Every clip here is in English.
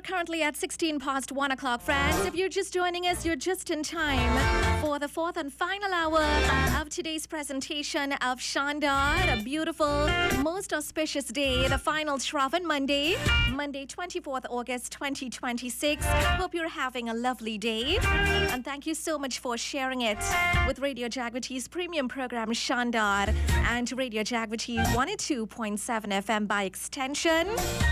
currently at 16 past 1 o'clock, friends. If you're just joining us, you're just in time for the fourth and final hour of today's presentation of Shandar, a beautiful, most auspicious day, the final Shravan Monday, Monday 24th August 2026. Hope you're having a lovely day. And thank you so much for sharing it with Radio Jagvati's premium program Shandar and Radio Jagvati 102.7 FM by extension.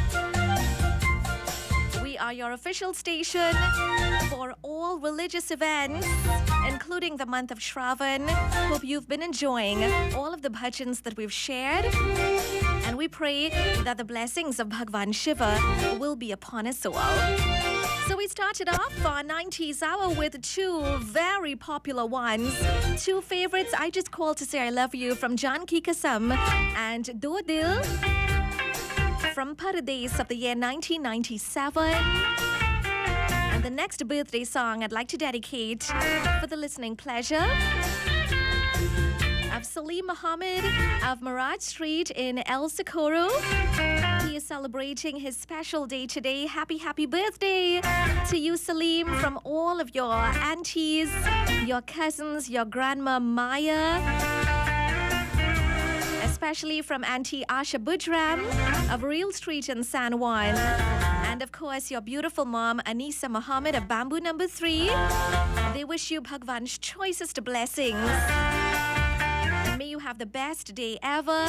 We are your official station for all religious events, including the month of Shravan. Hope you've been enjoying all of the bhajans that we've shared. And we pray that the blessings of Bhagwan Shiva will be upon us all. So we started off our 90s hour with two very popular ones. Two favorites I just called to say I love you from Janki Kasam and Do Dil from Parades of the year 1997. And the next birthday song I'd like to dedicate for the listening pleasure of Salim Muhammad of Miraj Street in El Socorro. He is celebrating his special day today. Happy, happy birthday to you, Salim, from all of your aunties, your cousins, your grandma Maya, especially from Auntie Asha Budram of Real Street in San Juan. And of course, your beautiful mom, Anisa Muhammad of Bamboo Number 3. They wish you Bhagwan's choicest blessings. And may you have the best day ever.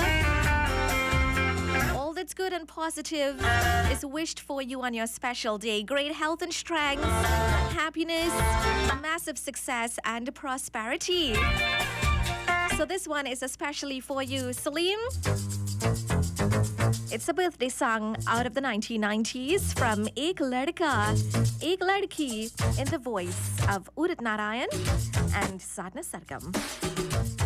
All that's good and positive is wished for you on your special day. Great health and strength, happiness, massive success, and prosperity. So this one is especially for you, Salim. It's a birthday song out of the 1990s from Ek Ladka, Ek Ladki in the voice of Udit Narayan and Sadhna Sargam.